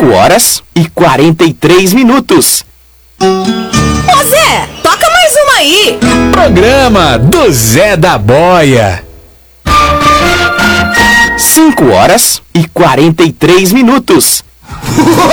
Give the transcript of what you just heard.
5h43. Ô Zé, toca mais uma aí. Programa do Zé da Boia. 5h43.